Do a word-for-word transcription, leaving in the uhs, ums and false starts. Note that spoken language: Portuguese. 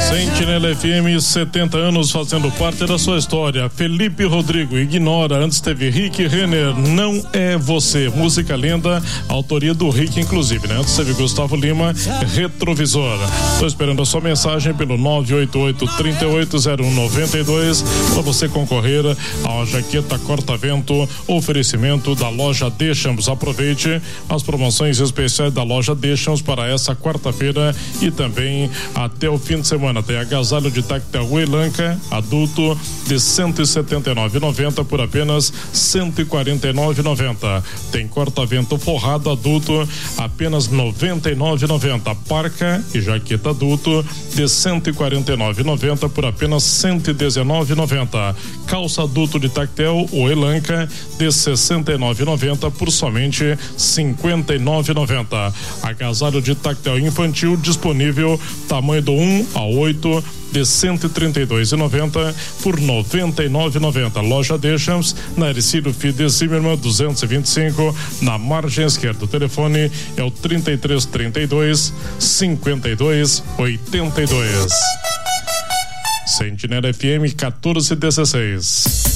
Sentinela F M, setenta anos fazendo parte da sua história. Felipe Rodrigo, Ignora. Antes teve Rick Renner, Não É Você. Música linda, autoria do Rick, inclusive, né? Antes teve Gustavo Lima, Retrovisor. Tô esperando a sua mensagem pelo nove oito oito, três oito zero um, nove dois para você concorrer à jaqueta corta-vento, oferecimento da loja Deschamps. Aproveite as promoções especiais da loja Deschamps para essa quarta-feira e também até o fim de semana. Tem agasalho de tactel Elanca adulto de cento e setenta e nove reais e noventa centavos por apenas cento e quarenta e nove reais e noventa centavos. Tem corta-vento forrado adulto apenas noventa e nove reais e noventa centavos. Parca e jaqueta adulto de cento e quarenta e nove reais e noventa centavos por apenas cento e dezenove reais e noventa centavos. Calça adulto de tactel ou Elanca de sessenta e nove reais e noventa centavos por somente cinquenta e nove reais e noventa centavos. Agasalho de tactel infantil disponível tamanho do um a oito de cento e trinta e dois reais e noventa centavos por noventa e nove reais e noventa centavos. Loja Deschamps, na Ercílio Fides Zimmermann duzentos e vinte e cinco, na margem esquerda. O telefone é o trinta e três, trinta e dois, cinquenta e dois, oitenta e dois. Sentinela F M quatorze dezesseis.